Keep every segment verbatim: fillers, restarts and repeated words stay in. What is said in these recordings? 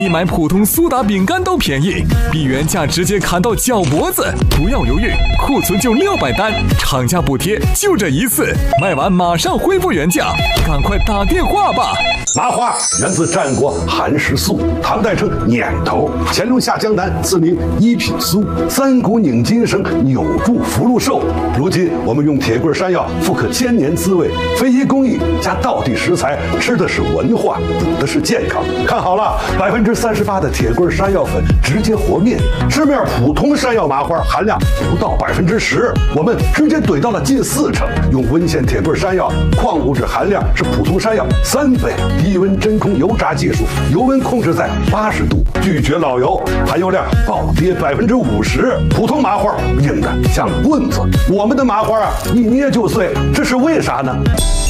比买普通苏打饼干都便宜，比原价直接砍到脚脖子。不要犹豫，库存就六百单，厂家补贴就这一次，卖完马上恢复原价，赶快打电话吧。 麻花源自战国韩石粟，唐代称碾头，乾隆下江南赐名一品酥，三股拧金绳，扭住福禄寿。如今我们用铁棍山药复刻千年滋味，非遗工艺加道地食材，吃的是文化，补的是健康。看好了，百分之三十八的铁棍山药粉直接和面，市面普通山药麻花含量不到百分之十，我们直接怼到了近四成。用温县铁棍山药，矿物质含量是普通山药三倍。低温真空油炸技术，油温控制在八十度，拒绝老油，含油量暴跌百分之五十。普通麻花硬的像棍子，我们的麻花啊一捏就碎，这是为啥呢？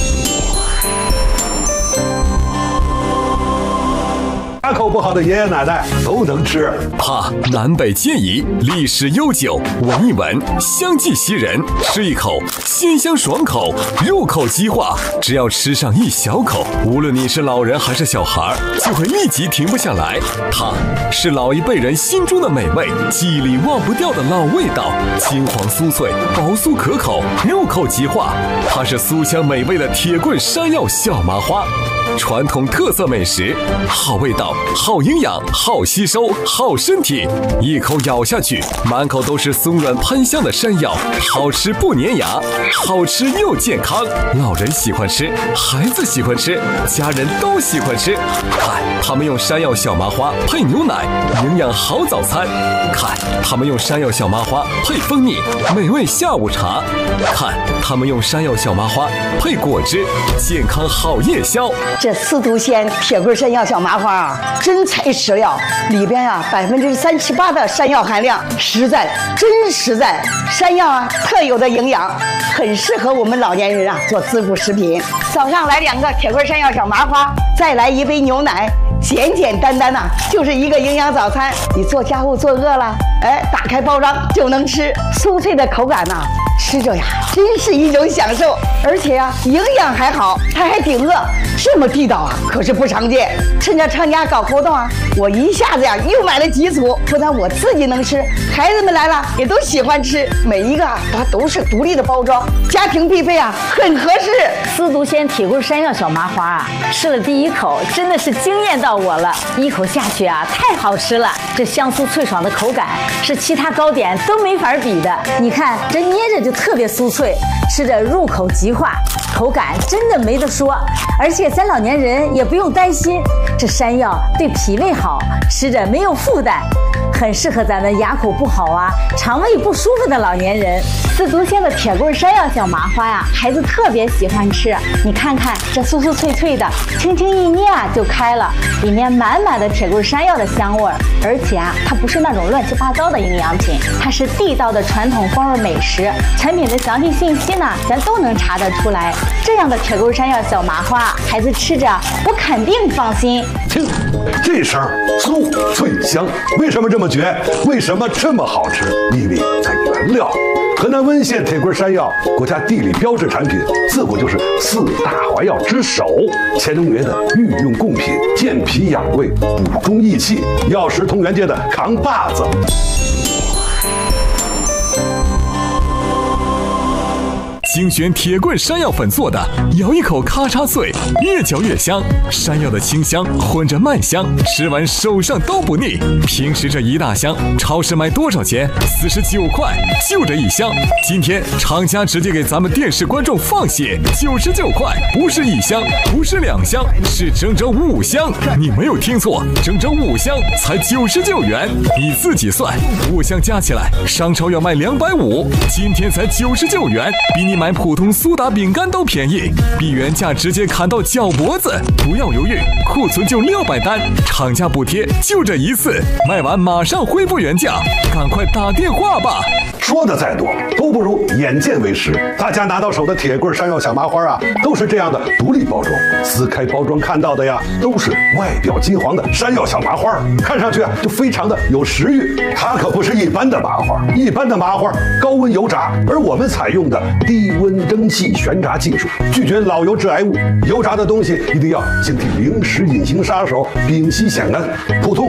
牙口不好的爷爷奶奶都能吃。 哈，南北皆宜，历史悠久，闻一闻，香气袭人，吃一口，鲜香爽口，入口即化。只要吃上一小口，无论你是老人还是小孩，就会立即停不下来。它是老一辈人心中的美味，记忆里忘不掉的老味道，金黄酥脆，薄酥可口，入口即化。它是酥香美味的铁棍山药小麻花，传统特色美食，好味道，好营养，好吸收，好身体。一口咬下去，满口都是松软喷香的山药，好吃不粘牙，好吃又健康。老人喜欢吃，孩子喜欢吃，家人都喜欢吃。看，他们用山药小麻花配牛奶，营养好早餐。看，他们用山药小麻花配蜂蜜，美味下午茶。看，他们用山药小麻花配果汁，健康好夜宵。 这四都县铁棍山药小麻花啊，真材实料，里边啊百分之三十八的山药含量，实在真实在。山药啊特有的营养，很适合我们老年人啊做滋补食品。早上来两个铁棍山药小麻花，再来一杯牛奶，简简单单呐、啊，就是一个营养早餐。你做家务做饿了，哎，打开包装就能吃，酥脆的口感呐、啊，吃着呀真是一种享受，而且呀、啊、营养还好，它还顶饿，这么地道啊，可是不常见。趁着厂家搞活动啊，我一下子呀又买了几组，不但我自己能吃，孩子们来了也都喜欢吃。每一个啊它都是独立的包装，家庭必备啊，很合适。 四都县铁棍山药小麻花啊，吃了第一口真的是惊艳到我了，一口下去啊太好吃了，这香酥脆爽的口感是其他糕点都没法比的。你看这捏着就特别酥脆，吃着入口即化，口感真的没得说。而且咱老年人也不用担心，这山药对脾胃好，吃着没有负担，很适合咱们牙口不好啊、肠胃不舒服的老年人。四都县的铁棍山药小麻花呀，孩子特别喜欢吃。你看看这酥酥脆脆的，轻轻一捏啊就开了，里面满满的铁棍山药的香味儿。而且啊，它不是那种乱七八糟的营养品，它是地道的传统风味美食。产品的详细信息呢，咱都能查得出来。这样的铁棍山药小麻花，孩子吃着我肯定放心。 听这声酥脆香，为什么这么绝？为什么这么好吃？秘密在原料。河南温县铁棍山药，国家地理标志产品，自古就是四大怀药之首，乾隆爷的御用贡品，健脾养胃，补中益气，药食同源界的扛把子。 精选铁棍山药粉做的，咬一口咔嚓脆，越嚼越香。山药的清香混着麦香，吃完手上都不腻。平时这一大箱，超市卖多少钱？四十九块，就这一箱。今天厂家直接给咱们电视观众放血，九十九块，不是一箱，不是两箱，是整整五箱。你没有听错，整整五箱才九十九元。你自己算，五箱加起来，商超要卖两百五，今天才九十九元，比你买普通苏打饼干都便宜，比原价直接砍到脚脖子。不要犹豫，库存就六百单，厂家补贴就这一次，卖完马上恢复原价，赶快打电话吧。 说的再多都不如眼见为实。大家拿到手的铁棍山药小麻花啊，都是这样的独立包装，撕开包装看到的呀，都是外表金黄的山药小麻花，看上去啊就非常的有食欲。它可不是一般的麻花，一般的麻花高温油炸，而我们采用的低温蒸汽悬炸技术，拒绝老油致癌物。油炸的东西一定要警惕零食隐形杀手丙烯酰胺。普通